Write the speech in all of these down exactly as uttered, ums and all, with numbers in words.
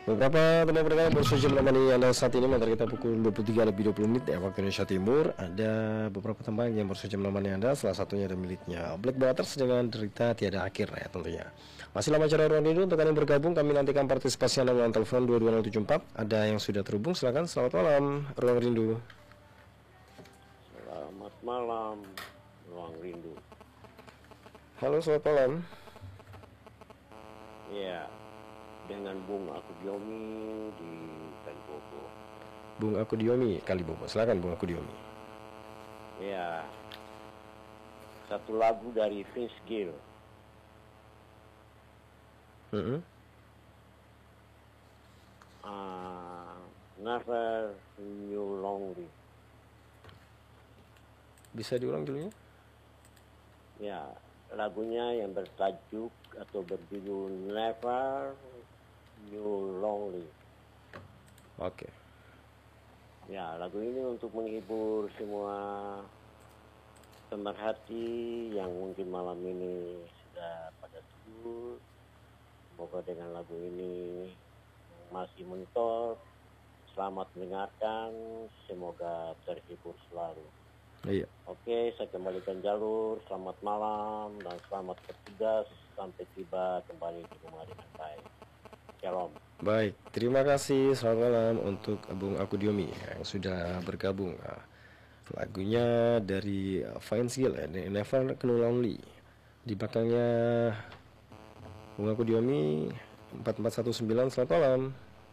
Beberapa teman pendengar baru saja menemani Anda saat ini. Mantar kita pukul dua puluh tiga lebih dua puluh menit ya waktu Indonesia Timur. Ada beberapa teman yang baru saja menemani Anda. Salah satunya ada miliknya Black Brothers dengan Derita Tiada Akhir ya tentunya. Masih lama cara ruang rindu untuk kalian bergabung. Kami nantikan partisipasi Anda dengan telepon dua dua nol tujuh empat. Ada yang sudah terhubung, silakan. Selamat malam Ruang Rindu. Selamat malam Ruang Rindu. Halo, selamat malam. Ya, dengan Bung Akudiomi di Kalibobo. Bung Akudiomi Kalibobo, silakan Bung Akudiomi. Ya, satu lagu dari Vince Gill. Mm-hmm. uh, Never Knew Lonely. Bisa diulang dulunya? Ya, lagunya yang bertajuk atau berjudul Never Knew Lonely. Oke. Okay. Ya, lagu ini untuk menghibur semua pemerhati yang mungkin malam ini sudah pada tidur. Semoga dengan lagu ini masih mentor, selamat mendengarkan, semoga terhibur selalu. Iya. Oke, saya kembalikan jalur. Selamat malam dan selamat bertugas sampai tiba kembali di rumah dengan baik. Shalom. Baik, terima kasih. Selamat malam untuk Bung Akudiomi yang sudah bergabung. Nah, lagunya dari Vince Gill ya, Never Knew Lonely. Di belakangnya Bung Akudiomi empat empat satu sembilan. Selamat malam.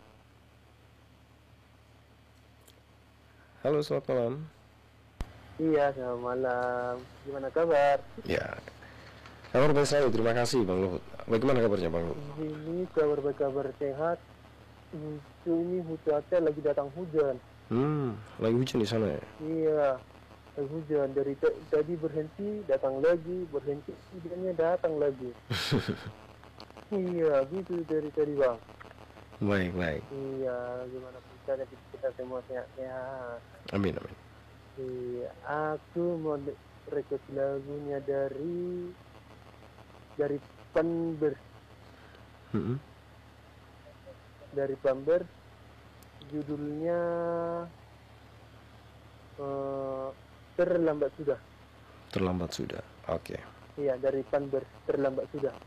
Halo, selamat malam. Iya, selamat malam. Gimana kabar? Ya, kabar baik selalu. Terima kasih Bang Luhut. Bagaimana kabarnya Bang Luhut? Ini kabar baik, kabar sehat. Itu ini cuaca lagi datang hujan. Hmm, lagi hujan di sana ya? Iya, lagi hujan. Dari t- tadi berhenti, datang lagi, berhenti, hujannya datang lagi. Iya, gitu dari tadi Bang. Baik, baik. Iya, gimana kita kita semua sehat-sehat. Amin, amin. Iya, aku mau request lagunya dari dari Panbers. Mm-hmm. Dari Panbers, judulnya uh, Terlambat Sudah. Terlambat Sudah, oke. Okay. Iya, dari Panbers, Terlambat Sudah.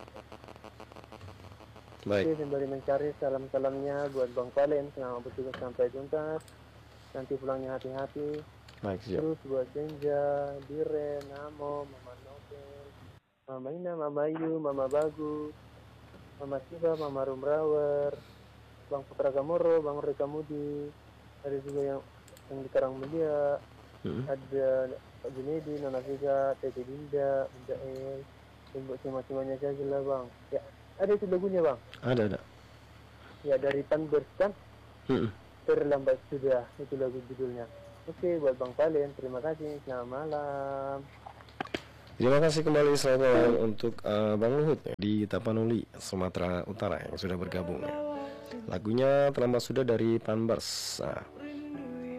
Baik. Oke, sembari mencari salam-salamnya buat Bang Valen, selamat bertugas sampai tuntas. Nanti pulangnya hati-hati. Baik, siap. Terus buat Senja, Diren, Namo, Mama Novel, Mama Ina, Mama Yu, Mama Bagus, Mama Siva, Mama Rumrawer, Bang Putra Gamoro, Bang Reka Mudi, ada juga yang yang di Karangmulia, hmm. ada Pak Junedi, Nona Vega, Tete Dinda, Bunda El, buat semua-semuanya saja lah Bang. Ya, ada itu lagunya Bang? Ada, ada. Ya, dari Panbers kan? Hmm. Terlambat Sudah, itu lagu judulnya. Oke, buat Bang Valen, terima kasih. Selamat malam. Terima kasih kembali selamat malam untuk uh, Bang Luhut ya, di Tapanuli, Sumatera Utara yang sudah bergabung ya. Lagunya Terlambat Sudah dari Panbers. Nah,